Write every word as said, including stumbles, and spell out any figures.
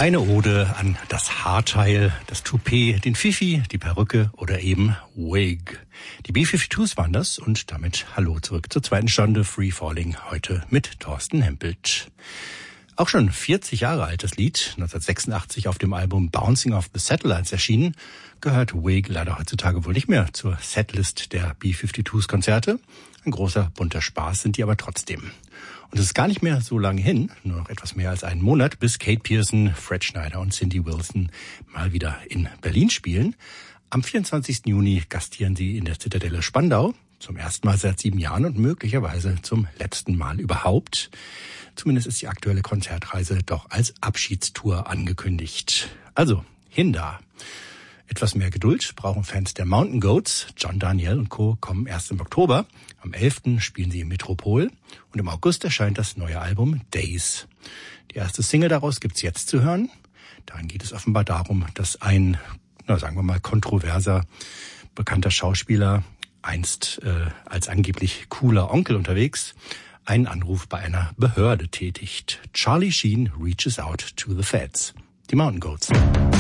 Eine Ode an das Haarteil, das Toupet, den Fifi, die Perücke oder eben Wig. Die B zweiundfünfzig waren das und damit hallo zurück zur zweiten Stunde Free Falling, heute mit Thorsten Hempelt. Auch schon vierzig Jahre alt das Lied, neunzehnhundertsechsundachtzig auf dem Album Bouncing Off the Satellites erschienen, gehört Wig leider heutzutage wohl nicht mehr zur Setlist der B zweiundfünfzig Konzerte. Ein großer, bunter Spaß sind die aber trotzdem. Und es ist gar nicht mehr so lange hin, nur noch etwas mehr als einen Monat, bis Kate Pierson, Fred Schneider und Cindy Wilson mal wieder in Berlin spielen. Am vierundzwanzigsten Juni gastieren sie in der Zitadelle Spandau, zum ersten Mal seit sieben Jahren und möglicherweise zum letzten Mal überhaupt. Zumindest ist die aktuelle Konzertreise doch als Abschiedstour angekündigt. Also, hin da. Etwas mehr Geduld brauchen Fans der Mountain Goats. John Daniel und Co. kommen erst im Oktober. Am elften spielen sie im Metropol. Und im August erscheint das neue Album Days. Die erste Single daraus gibt's jetzt zu hören. Darin geht es offenbar darum, dass ein, na sagen wir mal, kontroverser, bekannter Schauspieler, einst äh, als angeblich cooler Onkel unterwegs, einen Anruf bei einer Behörde tätigt. Charlie Sheen reaches out to the feds. Die Mountain Goats.